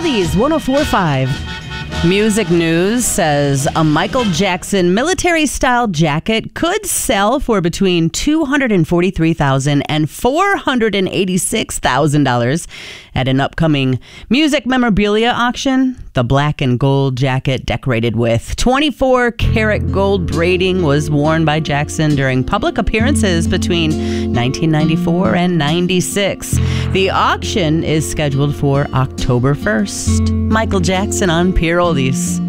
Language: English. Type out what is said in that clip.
Oldies 104.5. Music News says a Michael Jackson military-style jacket could sell for between $243,000 and $486,000 at an upcoming music memorabilia auction. The black and gold jacket, decorated with 24-karat gold braiding, was worn by Jackson during public appearances between 1994 and 96. The auction is scheduled for October 1st. Michael Jackson on Pure Oldies.